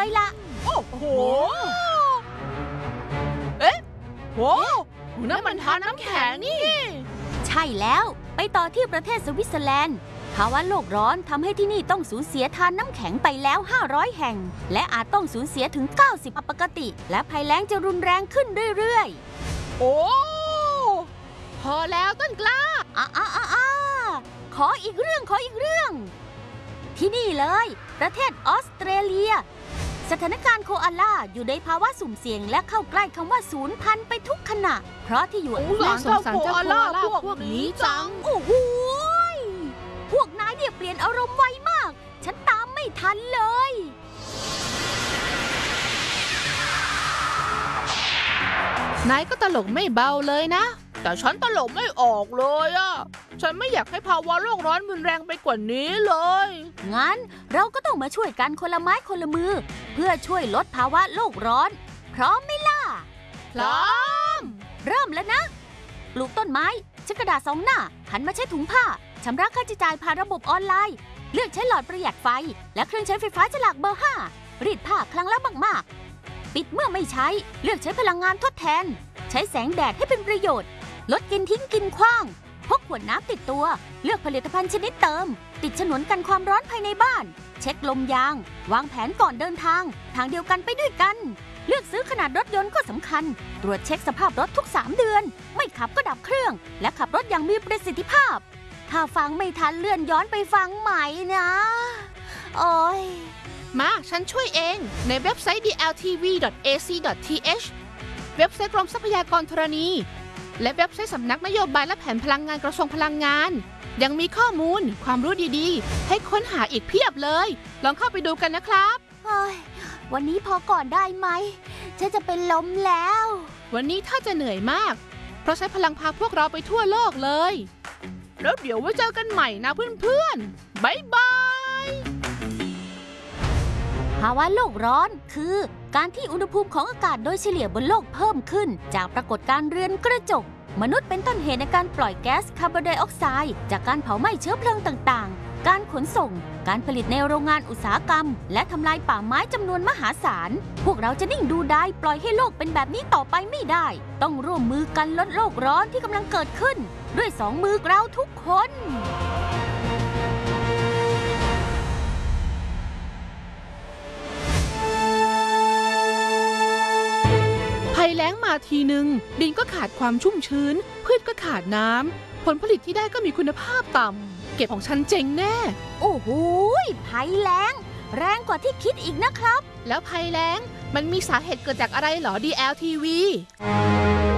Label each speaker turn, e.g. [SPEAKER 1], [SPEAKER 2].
[SPEAKER 1] เลยล่ะ
[SPEAKER 2] โอ้โหเอ๊ะโว้นั่นมันทานน้ำแข็งนี่
[SPEAKER 1] ใช่แล้วไปต่อที่ประเทศสวิตเซอร์แลนด์ภาวะโลกร้อนทำให้ที่นี่ต้องสูญเสียทานน้ำแข็งไปแล้ว500แห่งและอาจต้องสูญเสียถึง90ปกติและภัยแล้งจะรุนแรงขึ้นเรื่อย
[SPEAKER 2] ๆโอ้พอแล้วต้นกล้า
[SPEAKER 1] ขออีกเรื่องที่นี่เลยประเทศออสเตรเลียสถานการณ์โคอาล่าอยู่ในภาวะสุ่มเสี่ยงและเข้าใกล้คำว่าสูญพันธุ์ไปทุกขณะเพราะที่อยู่
[SPEAKER 2] น่าสงสารเจ้าโคอาล่าพวกนี้จัง
[SPEAKER 1] โอ้โหพวกนายเนี่ยเปลี่ยนอารมณ์ไวมากฉันตามไม่ทันเลย
[SPEAKER 2] นายก็ตลกไม่เบาเลยนะแต่ฉันตลกไม่ออกเลยอะฉันไม่อยากให้ภาวะโลกร้อนรุนแรงไปกว่านี้เลย
[SPEAKER 1] งั้นเราก็ต้องมาช่วยกันคนละไม้คนละมือเพื่อช่วยลดภาวะโลกร้อนพร้อมไหมล่ะ
[SPEAKER 2] พร้อม
[SPEAKER 1] เริ่มแล้วนะปลูกต้นไม้ใช้กระดาษ2 หน้าหันมาใช้ถุงผ้าชำระค่าใช้จ่ายผ่านระบบออนไลน์เลือกใช้หลอดประหยัดไฟและเครื่องใช้ไฟฟ้าฉลากเบอร์5รีดผ้าครั้งละมากๆปิดเมื่อไม่ใช้เลือกใช้พลังงานทดแทนใช้แสงแดดให้เป็นประโยชน์ลดกินทิ้งกินขว้างพกขวดน้ำติดตัวเลือกผลิตภัณฑ์ชนิดเติมติดฉนวนกันความร้อนภายในบ้านเช็คลมยางวางแผนก่อนเดินทางเดียวกันไปด้วยกันเลือกซื้อขนาดรถยนต์ก็สำคัญตรวจเช็คสภาพรถทุก3 เดือนไม่ขับก็ดับเครื่องและขับรถอย่างมีประสิทธิภาพถ้าฟังไม่ทันเลื่อนย้อนไปฟังใหม่นะโอ้ย
[SPEAKER 2] มาฉันช่วยเองในเว็บไซต์ dltv.ac.th เว็บไซต์กรมทรัพยากรธรณีและเว็บไซต์สำนักนโยบายและแผนพลังงานกระทรวงพลังงานยังมีข้อมูลความรู้ดีๆให้ค้นหาอีกเพียบเลยลองเข้าไปดูกันนะครับ
[SPEAKER 1] วันนี้พอก่อนได้ไหมฉันจะเป็นลมแล้ว
[SPEAKER 2] วันนี้ถ้าจะเหนื่อยมากเพราะใช้พลังพาพวกเราไปทั่วโลกเลยแล้วเดี๋ยวไว้เจอกันใหม่นะเพื่อนๆบ๊ายบาย
[SPEAKER 1] ภาวะโลกร้อนคือการที่อุณหภูมิของอากาศโดยเฉลี่ยบนโลกเพิ่มขึ้นจากปรากฏการณ์เรือนกระจกมนุษย์เป็นต้นเหตุในการปล่อยแก๊สคาร์บอนไดออกไซด์จากการเผาไหม้เชื้อเพลิงต่างๆการขนส่งการผลิตในโรงงานอุตสาหกรรมและทำลายป่าไม้จำนวนมหาศาลพวกเราจะนิ่งดูได้ปล่อยให้โลกเป็นแบบนี้ต่อไปไม่ได้ต้องร่วมมือกันลดโลกร้อนที่กำลังเกิดขึ้นด้วย2 มือเราทุกคน
[SPEAKER 2] ภัยแล้งมาทีหนึ่งดินก็ขาดความชุ่มชื้นพืชก็ขาดน้ำผลผลิตที่ได้ก็มีคุณภาพต่ำเก็บของฉันเจ๋งแน่
[SPEAKER 1] โอ้โหภัยแล้งแรงกว่าที่คิดอีกนะครับ
[SPEAKER 2] แล้วภัยแล้งมันมีสาเหตุเกิดจากอะไรเหรอ DLTV